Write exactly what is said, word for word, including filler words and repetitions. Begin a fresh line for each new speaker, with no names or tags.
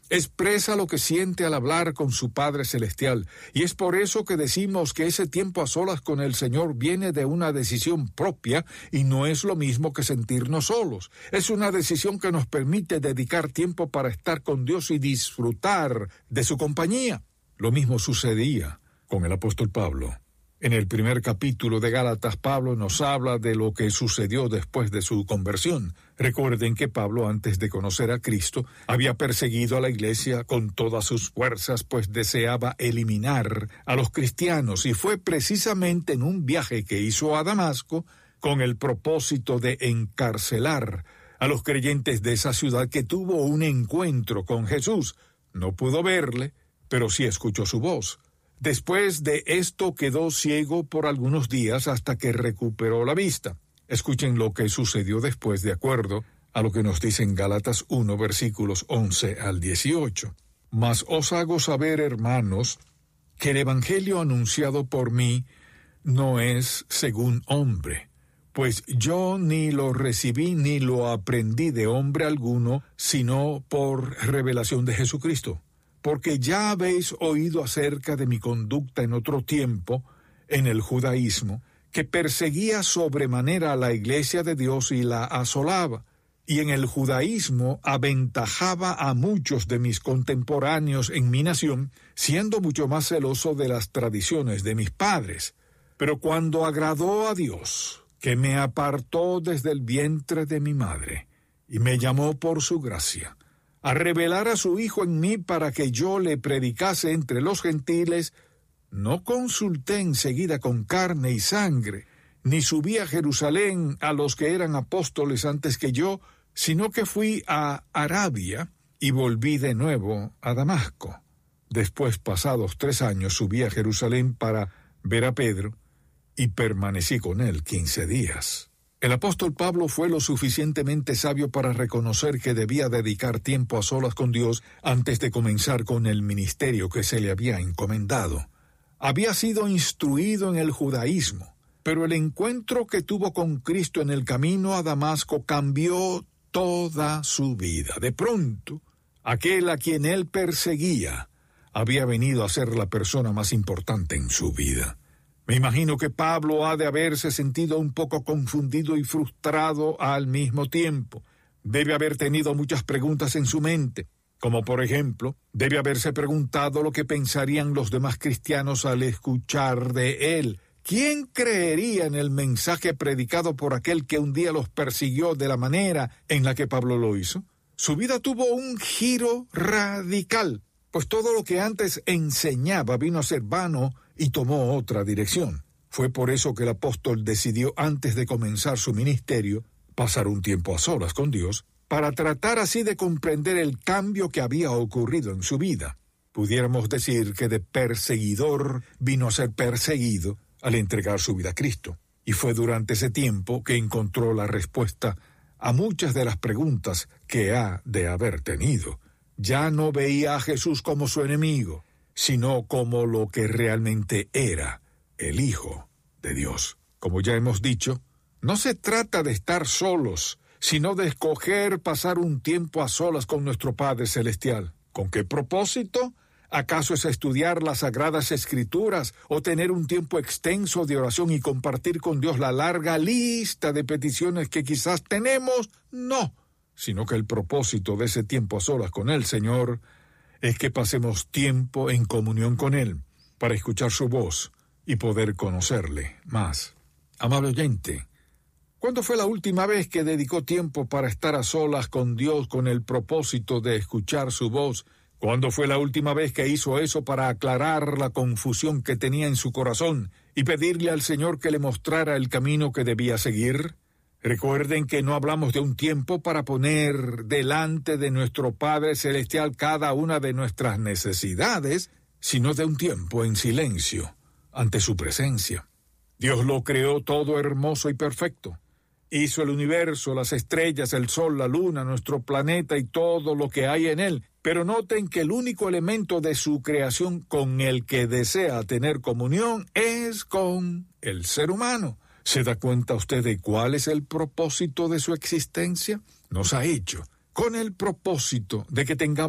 Expresa lo que siente al hablar con su Padre Celestial, y es por eso que decimos que ese tiempo a solas con el Señor viene de una decisión propia y no es lo mismo que sentirnos solos. Es una decisión que nos permite dedicar tiempo para estar con Dios y disfrutar de su compañía. Lo mismo sucedía con el apóstol Pablo. En el primer capítulo de Gálatas, Pablo nos habla de lo que sucedió después de su conversión. Recuerden que Pablo, antes de conocer a Cristo, había perseguido a la iglesia con todas sus fuerzas, pues deseaba eliminar a los cristianos, y fue precisamente en un viaje que hizo a Damasco con el propósito de encarcelar a los creyentes de esa ciudad que tuvo un encuentro con Jesús. No pudo verle, pero sí escuchó su voz. Después de esto quedó ciego por algunos días hasta que recuperó la vista. Escuchen lo que sucedió después de acuerdo a lo que nos dice en Gálatas uno, versículos once al dieciocho. Mas os hago saber, hermanos, que el evangelio anunciado por mí no es según hombre, pues yo ni lo recibí ni lo aprendí de hombre alguno, sino por revelación de Jesucristo. Porque ya habéis oído acerca de mi conducta en otro tiempo, en el judaísmo, que perseguía sobremanera a la iglesia de Dios y la asolaba, y en el judaísmo aventajaba a muchos de mis contemporáneos en mi nación, siendo mucho más celoso de las tradiciones de mis padres. Pero cuando agradó a Dios, que me apartó desde el vientre de mi madre, y me llamó por su gracia, a revelar a su Hijo en mí para que yo le predicase entre los gentiles, no consulté enseguida con carne y sangre, ni subí a Jerusalén a los que eran apóstoles antes que yo, sino que fui a Arabia y volví de nuevo a Damasco. Después, pasados tres años, subí a Jerusalén para ver a Pedro y permanecí con él quince días. El apóstol Pablo fue lo suficientemente sabio para reconocer que debía dedicar tiempo a solas con Dios antes de comenzar con el ministerio que se le había encomendado. Había sido instruido en el judaísmo, pero el encuentro que tuvo con Cristo en el camino a Damasco cambió toda su vida. De pronto, aquel a quien él perseguía había venido a ser la persona más importante en su vida. Me imagino que Pablo ha de haberse sentido un poco confundido y frustrado al mismo tiempo. Debe haber tenido muchas preguntas en su mente, como por ejemplo, debe haberse preguntado lo que pensarían los demás cristianos al escuchar de él. ¿Quién creería en el mensaje predicado por aquel que un día los persiguió de la manera en la que Pablo lo hizo? Su vida tuvo un giro radical, pues todo lo que antes enseñaba vino a ser vano y tomó otra dirección. Fue por eso que el apóstol decidió, antes de comenzar su ministerio, pasar un tiempo a solas con Dios, para tratar así de comprender el cambio que había ocurrido en su vida. Pudiéramos decir que de perseguidor vino a ser perseguido al entregar su vida a Cristo. Y fue durante ese tiempo que encontró la respuesta a muchas de las preguntas que ha de haber tenido. Ya no veía a Jesús como su enemigo, sino como lo que realmente era, el Hijo de Dios. Como ya hemos dicho, no se trata de estar solos, sino de escoger pasar un tiempo a solas con nuestro Padre Celestial. ¿Con qué propósito? ¿Acaso es estudiar las Sagradas Escrituras o tener un tiempo extenso de oración y compartir con Dios la larga lista de peticiones que quizás tenemos? No, sino que el propósito de ese tiempo a solas con el Señor es que pasemos tiempo en comunión con Él, para escuchar su voz y poder conocerle más. Amable oyente, ¿cuándo fue la última vez que dedicó tiempo para estar a solas con Dios con el propósito de escuchar su voz? ¿Cuándo fue la última vez que hizo eso para aclarar la confusión que tenía en su corazón y pedirle al Señor que le mostrara el camino que debía seguir? Recuerden que no hablamos de un tiempo para poner delante de nuestro Padre Celestial cada una de nuestras necesidades, sino de un tiempo en silencio ante su presencia. Dios lo creó todo hermoso y perfecto. Hizo el universo, las estrellas, el sol, la luna, nuestro planeta y todo lo que hay en él. Pero noten que el único elemento de su creación con el que desea tener comunión es con el ser humano. ¿Se da cuenta usted de cuál es el propósito de su existencia? Nos ha hecho con el propósito de que tengamos